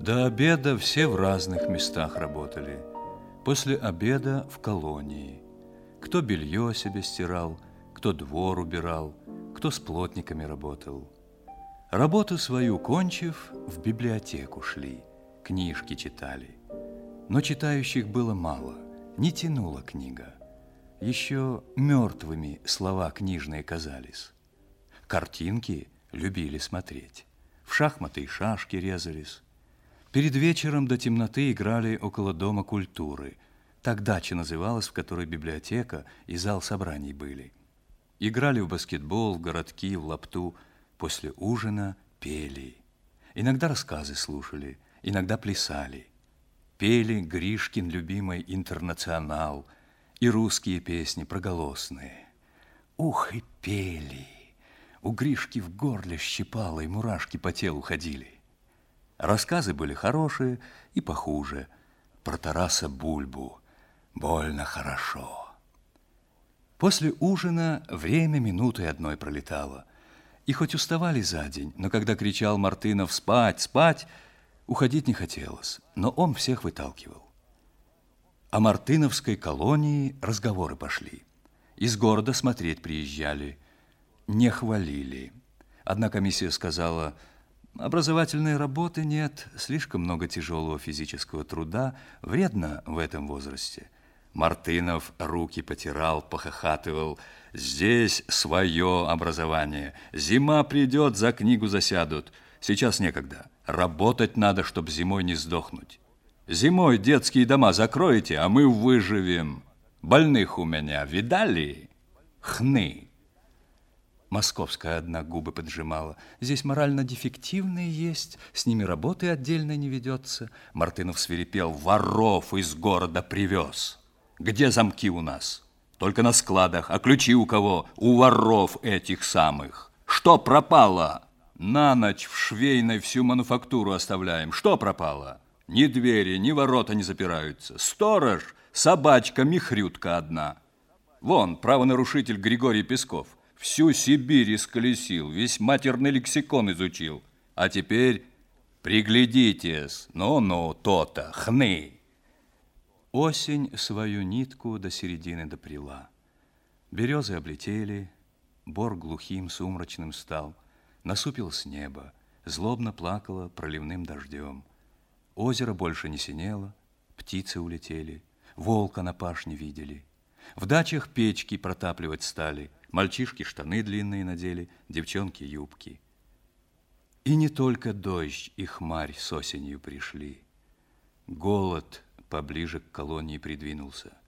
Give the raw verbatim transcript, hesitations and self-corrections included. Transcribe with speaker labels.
Speaker 1: До обеда все в разных местах работали. После обеда в колонии. Кто белье себе стирал, кто двор убирал, кто с плотниками работал. Работу свою кончив, в библиотеку шли, книжки читали. Но читающих было мало, не тянула книга. Еще мертвыми слова книжные казались. Картинки любили смотреть, в шахматы и шашки резались. Перед вечером до темноты играли около Дома культуры. Так дача называлась, в которой библиотека и зал собраний были. Играли в баскетбол, в городки, в лапту. После ужина пели. Иногда рассказы слушали, иногда плясали. Пели Гришкин любимый «Интернационал» и русские песни проголосные. Ух, и пели! У Гришки в горле щипало, и мурашки по телу ходили. Рассказы были хорошие и похуже. Про Тараса Бульбу больно хорошо. После ужина время минутой одной пролетало. И хоть уставали за день, но когда кричал Мартынов «спать, спать», уходить не хотелось, но он всех выталкивал. О мартыновской колонии разговоры пошли. Из города смотреть приезжали. Не хвалили. Одна комиссия сказала: образовательной работы нет, слишком много тяжелого физического труда, вредно в этом возрасте. Мартынов руки потирал, похохатывал: здесь свое образование. Зима придет, за книгу засядут. Сейчас некогда. Работать надо, чтоб зимой не сдохнуть. Зимой детские дома закроете, а мы выживем. Больных у меня видали? Хны. Московская одна губы поджимала. Здесь морально дефективные есть, с ними работы отдельно не ведется. Мартынов свирепел: воров из города привез. Где замки у нас? Только на складах. А ключи у кого? У воров этих самых. Что пропало? На ночь в швейной всю мануфактуру оставляем. Что пропало? Ни двери, ни ворота не запираются. Сторож, собачка, михрютка одна. Вон, правонарушитель Григорий Песков. Всю Сибирь исколесил, весь матерный лексикон изучил. А теперь приглядитесь, ну-ну, то-то, хны. Осень свою нитку до середины допряла. Березы облетели, бор глухим сумрачным стал. Насупилось небо, злобно плакало проливным дождем. Озеро больше не синело, птицы улетели, волка на пашне видели. В дачах печки протапливать стали, мальчишки штаны длинные надели, девчонки юбки. И не только дождь и хмарь с осенью пришли. Голод поближе к колонии придвинулся.